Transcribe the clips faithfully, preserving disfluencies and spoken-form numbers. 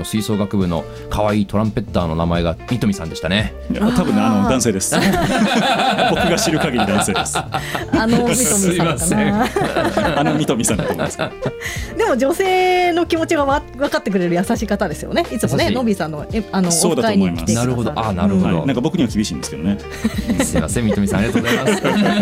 吹奏楽部の可愛いトランペッターの名前が三富さんでしたね。 いや多分ねあの男性です僕が知る限り男性ですあの三富さんかなあの三富さんだと思いますでも女性の気持ちがわ分かってくれる優しい方ですよね。いつもねのびさんのえあのオフ会に来てくださる。 なるほど、あなるほど、 はい、なんか僕には厳しいんですけどねすいません三富さんありがとうございます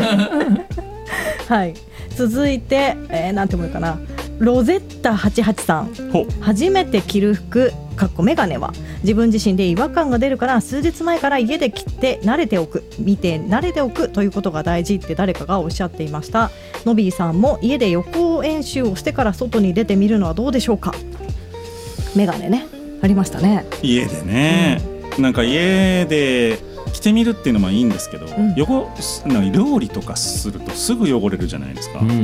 はい、続いて、えー、なんて思うかな、ロゼッタはちはちさん。初めて着る服かっこメガネは自分自身で違和感が出るから数日前から家で着て慣れておく、見て慣れておくということが大事って誰かがおっしゃっていました。のびーさんも家で予行演習をしてから外に出てみるのはどうでしょうか。メガネねありましたね家でね、うん、なんか家で着てみるっていうのもいいんですけど、うん、汚なんか料理とかするとすぐ汚れるじゃないですか、うん、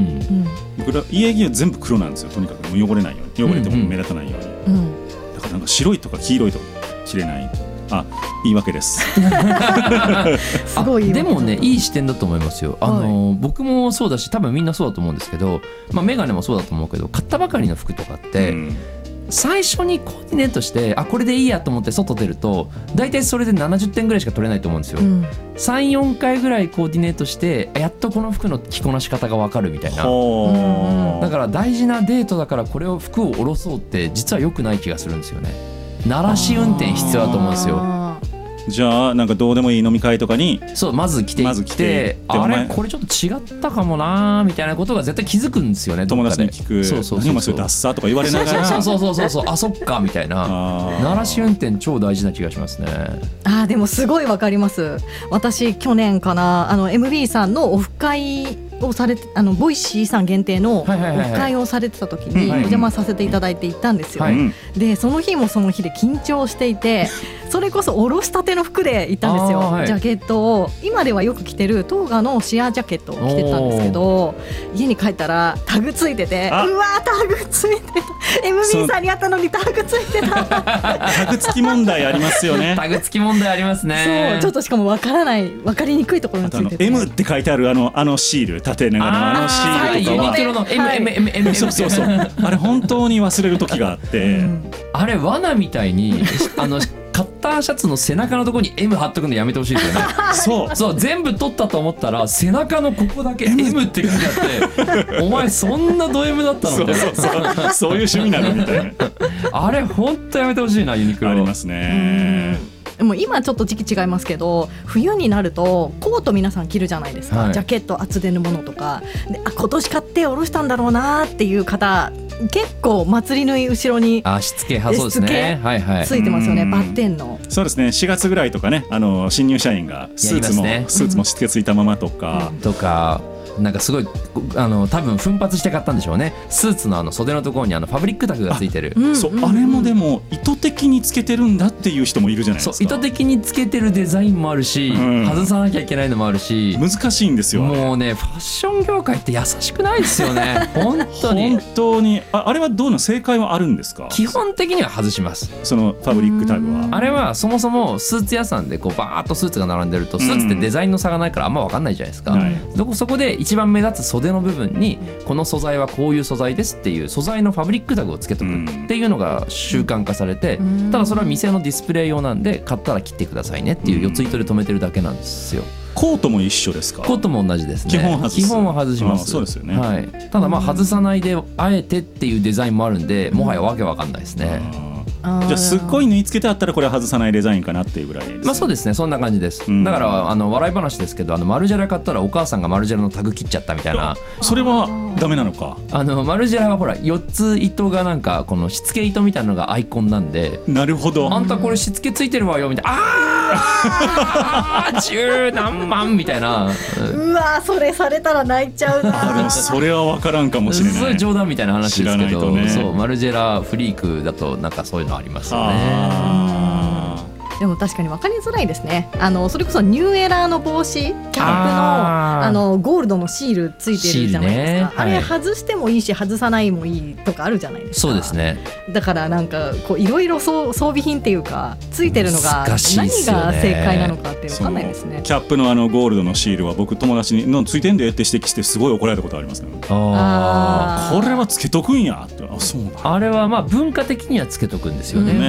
僕ら家着は全部黒なんですよ。とにかくもう汚れないように、汚れても目立たないように、うんうん、だからなんか白いとか黄色いとか着れない。あ、言い訳ですすごいでもねいい視点だと思いますよ。あの、はい、僕もそうだし多分みんなそうだと思うんですけど、まあ、メガネもそうだと思うけど買ったばかりの服とかって、うん最初にコーディネートしてあこれでいいやと思って外出ると大体それでななじゅってんぐらいしか取れないと思うんですよ、うん、さん、よんかいぐらいコーディネートしてやっとこの服の着こなし方が分かるみたいな。だから大事なデートだからこれを服を下ろそうって実は良くない気がするんですよね。慣らし運転必要だと思うんですよ。 じゃあなんかどうでもいい飲み会とかにそうまず来ていって、まず来てあれこれちょっと違ったかもなみたいなことが絶対気づくんですよね。 友達に聞くそうそうそうそう何もそれダッサとか言われながらそうそうそうそうそうあそっかみたいな慣らし運転超大事な気がしますね。 あでもすごいわかります。私去年かなあの エムビー さんのオフ会をされてあのボイシーさん限定のオフ会をされてた時にお邪魔させていただいて行ったんですよ、はいはい、でその日もその日で緊張していてそれこそおろしたての服で行ったんですよ、はい、ジャケットを今ではよく着てるトーガのシアージャケットを着てたんですけど家に帰ったらタグついててうわータグついてた エムビー さんにあったのにタグついてたタグ付き問題ありますよね。 タグ付き問題ありますね。 そうちょっとしかも分からない分かりにくいところについててエム って書いてあるあの、あのシール縦長のあのシールとかはユニクロの エムエムエムエムそうそうそうあれ本当に忘れる時があって、うん、 あれ罠みたいにあのカッターシャツの背中のところに エム 貼っとくのやめてほしいですよねそうそう全部取ったと思ったら背中のここだけ エム って書いてあってお前そんなド M だったのみたいなそうそうそうそういう趣味なのみたいなあれ本当やめてほしいなユニクロ。 ありますね。 でも今ちょっと時期違いますけど冬になるとコート皆さん着るじゃないですか、はい、ジャケット厚手のものとかであ今年買っておろしたんだろうなっていう方結構祭り縫い後ろにあしつけはそうですね、はいはい、 ついてますよね。バッテンのそうですねしがつぐらいとかねあの新入社員がスーツも、ね、スーツもしつけついたままとか、 うん、とかなんかすごいあの多分奮発して買ったんでしょうね。スーツのあの袖のところにあのファブリックタグがついてるあ,、そう、うんうんうん、あれもでも意図的につけてるんだっていう人もいるじゃないですか。 そう意図的につけてるデザインもあるし、うん、外さなきゃいけないのもあるし難しいんですよ。 もうねファッション業界って優しくないですよね本当に本当に あ, あれはどうな正解はあるんですか。 基本的には外します。 そのファブリックタグはあれはそもそもスーツ屋さんでこうバーッとスーツが並んでるとスーツってデザインの差がないからあんま分かんないじゃないですか、うんはい、どこそこで一番目立つ袖の部分にこの素材はこういう素材ですっていう素材のファブリックタグをつけとくっていうのが習慣化されて、ただそれは店のディスプレイ用なんで買ったら切ってくださいねっていう四つ糸で止めてるだけなんですよ。 コートも一緒ですか。 コートも同じですね。 基本外す。 基本は外します。 そうですよね、 はい、ただまあ外さないであえてっていうデザインもあるんでもはやわけわかんないですね。 あじゃあすっごい縫い付けてあったらこれは外さないデザインかなっていうぐらいです、ね、 まあそうですねそんな感じです、うん、だからあの笑い話ですけどあのマルジェラ買ったらお母さんがマルジェラのタグ切っちゃったみたいな。 それはダメなのか。 あのマルジェラはほらよっつ糸がなんかこのしつけ糸みたいなのがアイコンなんで。 なるほど。 あんたこれしつけついてるわよみたいなあー十何万みたいなうわそれされたら泣いちゃうな。 あでもそれは分からんかもしれない。 それ冗談みたいな話ですけど、 ね、 そうマルジェラフリークだとなんかそういうのありますよね。 でも確かに分かりづらいですね。あのそれこそニューエラーの帽子キャップの あ, あのゴールドのシールついてるじゃないですか、ね、あれ外してもいいし外さないもいいとかあるじゃないですか。 そうですね。 だからなんかこういろいろ装備品っていうかついてるのが何が正解なのかって分かんないですね。 キャップのあのゴールドのシールは僕友達にのついてんでって指摘してすごい怒られたことありますね。 ああこれはつけとくんやって。あそうなんあれはまあ文化的にはつけとくんですよね、 うん